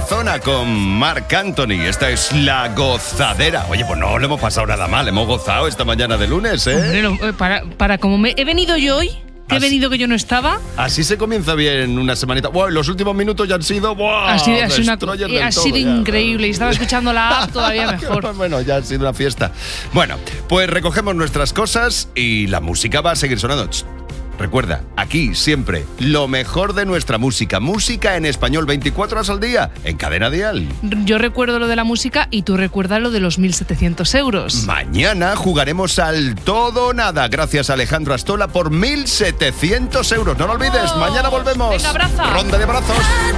zona con Marc Anthony. Esta es La Gozadera. Oye, pues no le hemos pasado nada mal, hemos gozado esta mañana de lunes, ¿eh? Hombre, para como he venido yo hoy, que he venido que yo no estaba. Así se comienza bien una semanita. Wow, los últimos minutos ya han sido... Wow, ha sido increíble. Y estaba escuchando la app todavía mejor. Bueno, ya ha sido una fiesta. Bueno, pues recogemos nuestras cosas y la música va a seguir sonando. Recuerda, aquí siempre lo mejor de nuestra música. Música en español 24 horas al día en Cadena Dial. Yo recuerdo lo de la música y tú recuerdas lo de los 1.700 euros. Mañana jugaremos al todo o nada gracias a Alejandro Astola por 1.700 euros. No lo olvides, mañana volvemos. Venga, abraza. Ronda de abrazos.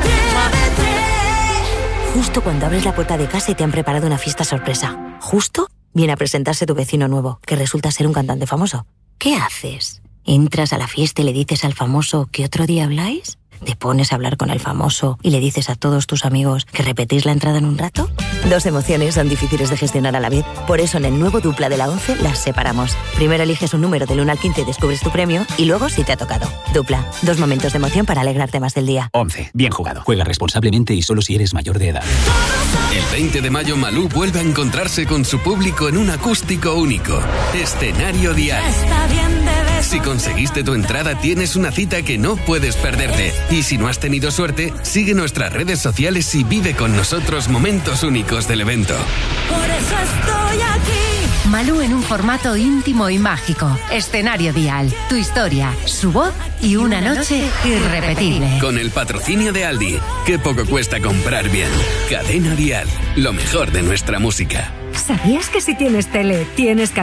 Justo cuando abres la puerta de casa y te han preparado una fiesta sorpresa. Justo viene a presentarse tu vecino nuevo, que resulta ser un cantante famoso. ¿Qué haces? ¿Entras a la fiesta y le dices al famoso que otro día habláis? ¿Te pones a hablar con el famoso y le dices a todos tus amigos que repetís la entrada en un rato? Dos emociones son difíciles de gestionar a la vez. Por eso en el nuevo Dupla de la 11 las separamos. Primero eliges un número del 1 al 15 y descubres tu premio y luego si te ha tocado. Dupla, dos momentos de emoción para alegrarte más del día. 11. Bien jugado. Juega responsablemente y solo si eres mayor de edad. El 20 de mayo Malú vuelve a encontrarse con su público en un acústico único. Escenario Dial. Si conseguiste tu entrada, tienes una cita que no puedes perderte. Y si no has tenido suerte, sigue nuestras redes sociales y vive con nosotros momentos únicos del evento. Por eso estoy aquí. Malú en un formato íntimo y mágico. Escenario Dial. Tu historia, su voz y una noche irrepetible. Con el patrocinio de Aldi. Qué poco cuesta comprar bien. Cadena Dial. Lo mejor de nuestra música. ¿Sabías que si tienes tele, tienes